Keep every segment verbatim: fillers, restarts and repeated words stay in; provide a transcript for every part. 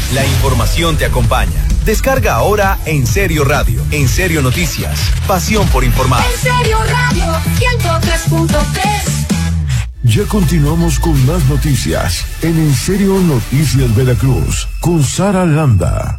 La información te acompaña. Descarga ahora En Serio Radio, En Serio Noticias, pasión por informar. En Serio Radio ciento tres punto tres. Ya continuamos con más noticias en En Serio Noticias Veracruz con Sara Landa.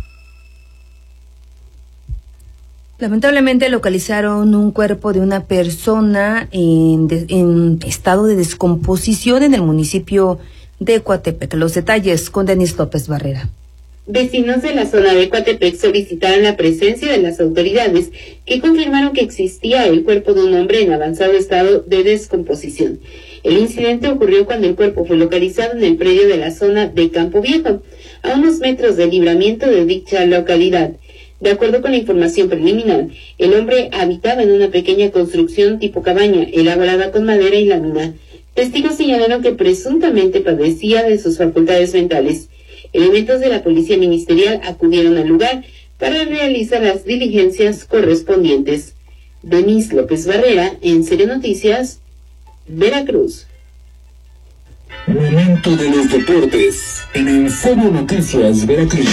Lamentablemente localizaron un cuerpo de una persona en, de, en estado de descomposición en el municipio de Coatepec. Los detalles con Denis López Barrera. Vecinos de la zona de Coatepec solicitaron la presencia de las autoridades, que confirmaron que existía el cuerpo de un hombre en avanzado estado de descomposición. El incidente ocurrió cuando el cuerpo fue localizado en el predio de la zona de Campo Viejo, a unos metros del libramiento de dicha localidad. De acuerdo con la información preliminar, el hombre habitaba en una pequeña construcción tipo cabaña, elaborada con madera y lámina. Testigos señalaron que presuntamente padecía de sus facultades mentales. Elementos de la policía ministerial acudieron al lugar para realizar las diligencias correspondientes. Denis López Barrera, En Serio Noticias, Veracruz. Momento de los deportes en En Serio Noticias Veracruz.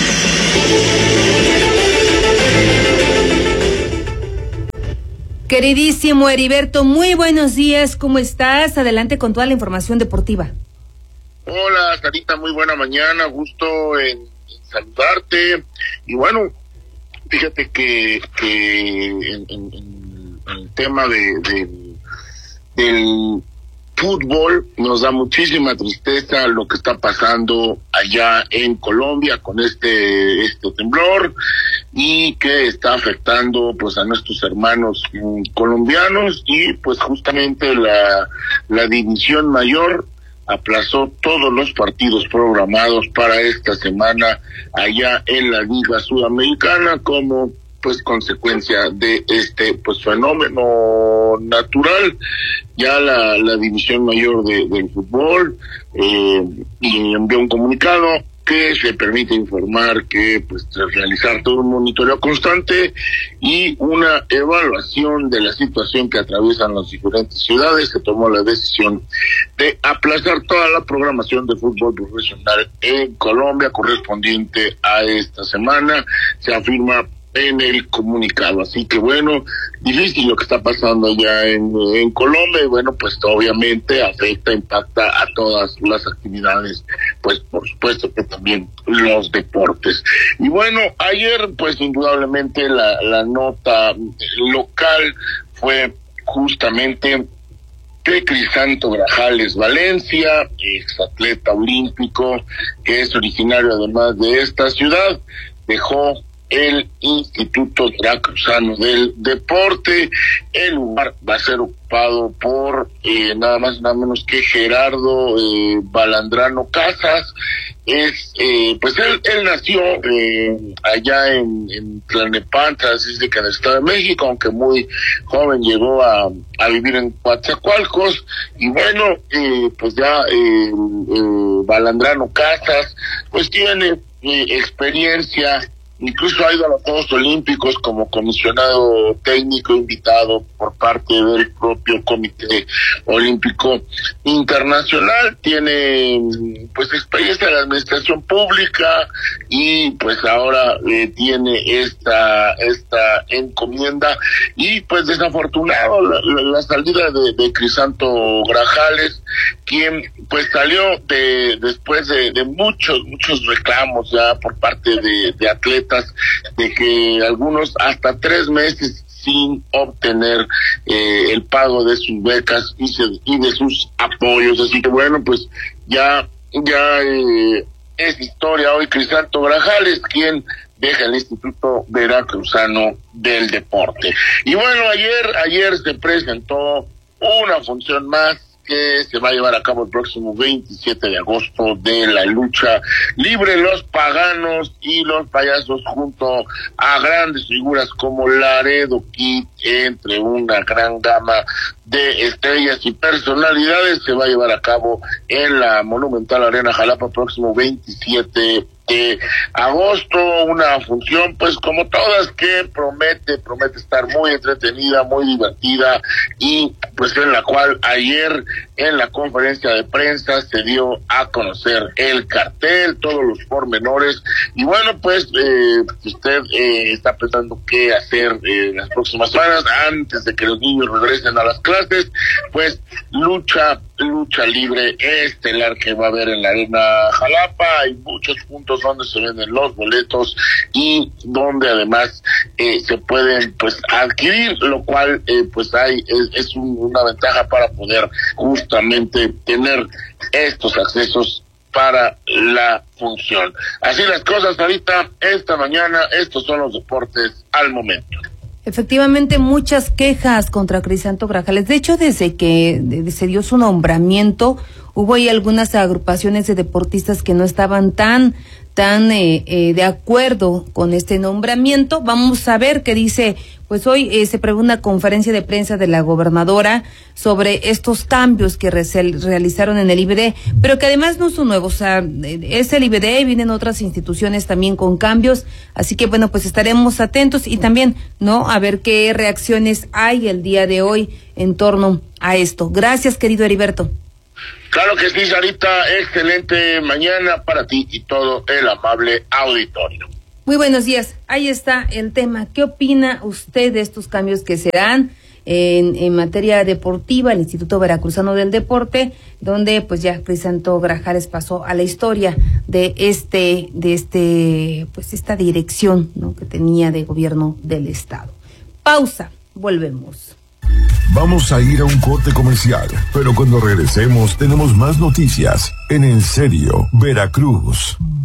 Queridísimo Heriberto, muy buenos días, ¿cómo estás? Adelante con toda la información deportiva. Hola, Sarita, muy buena mañana, gusto en, en saludarte. Y bueno, fíjate que, que en, en, en el tema de, de del fútbol nos da muchísima tristeza lo que está pasando allá en Colombia con este este temblor y que está afectando pues a nuestros hermanos mm, colombianos, y pues justamente la la división mayor aplazó todos los partidos programados para esta semana allá en la Liga Sudamericana como pues consecuencia de este pues fenómeno natural. Ya la, la división mayor de, del fútbol eh, y envió un comunicado que se permite informar que pues tras realizar todo un monitoreo constante y una evaluación de la situación que atraviesan las diferentes ciudades, se tomó la decisión de aplazar toda la programación de fútbol profesional en Colombia correspondiente a esta semana. Se afirma en el comunicado, así que bueno, difícil lo que está pasando allá en, en Colombia, y bueno, pues obviamente afecta, impacta a todas las actividades, pues por supuesto que también los deportes. Y bueno, ayer pues indudablemente la, la nota local fue justamente que Crisanto Grajales Valencia, exatleta olímpico, que es originario además de esta ciudad, dejó el Instituto Veracruzano del Deporte. El lugar va a ser ocupado por eh, nada más nada menos que Gerardo eh, Balandrano Casas. Es eh, pues él él nació eh, allá en, en Tlalnepantla, así es de que en el Estado de México, aunque muy joven llegó a, a vivir en Coatzacoalcos, y bueno, eh, pues ya eh, eh, Balandrano Casas pues tiene eh, experiencia. Incluso ha ido a los Juegos Olímpicos como comisionado técnico invitado por parte del propio Comité Olímpico Internacional. Tiene pues experiencia en la administración pública y pues ahora eh, tiene esta esta encomienda, y pues desafortunado la, la, la salida de, de Crisanto Grajales, quien pues salió de después de, de muchos muchos reclamos ya por parte de, de atletas, de que algunos hasta tres meses sin obtener eh, el pago de sus becas y, se, y de sus apoyos. Así que bueno, pues ya ya eh, es historia hoy Crisanto Grajales, quien deja el Instituto Veracruzano del Deporte. Y bueno, ayer ayer se presentó una función más que se va a llevar a cabo el próximo veintisiete de agosto, de la lucha libre, Los Paganos y Los Payasos, junto a grandes figuras como Laredo Kid, entre una gran gama de estrellas y personalidades. Se va a llevar a cabo en la Monumental Arena Jalapa próximo veintisiete de agosto, una función pues como todas que promete, promete estar muy entretenida, muy divertida y pues en la cual ayer en la conferencia de prensa se dio a conocer el cartel, todos los pormenores y bueno pues eh, si usted eh, está pensando qué hacer eh, en las próximas semanas antes de que los niños regresen a las clases, pues lucha, lucha libre estelar que va a haber en la Arena Jalapa, hay muchos puntos donde se venden los boletos y donde además eh, se pueden pues adquirir, lo cual eh, pues hay es, es un, una ventaja para poder justamente tener estos accesos para la función. Así las cosas ahorita, esta mañana, estos son los deportes al momento. Efectivamente, muchas quejas contra Crisanto Grajales. De hecho, desde que de, se dio su nombramiento, hubo ahí algunas agrupaciones de deportistas que no estaban tan tan eh, eh, de acuerdo con este nombramiento. Vamos a ver qué dice. Pues hoy eh, se prevé una conferencia de prensa de la gobernadora sobre estos cambios que re realizaron en el I B D, pero que además no son nuevos. O sea, es el I B D, vienen otras instituciones también con cambios, así que bueno, pues estaremos atentos y también, ¿no? A ver qué reacciones hay el día de hoy en torno a esto. Gracias, querido Heriberto. Claro que sí, Sarita, excelente mañana para ti y todo el amable auditorio. Muy buenos días, ahí está el tema. ¿Qué opina usted de estos cambios que se dan en, en materia deportiva, el Instituto Veracruzano del Deporte, donde pues ya Crisanto Grajales pasó a la historia de este, de este, pues esta dirección, ¿no?, que tenía de gobierno del estado? Pausa, volvemos. Vamos a ir a un corte comercial, pero cuando regresemos tenemos más noticias en En Serio Veracruz.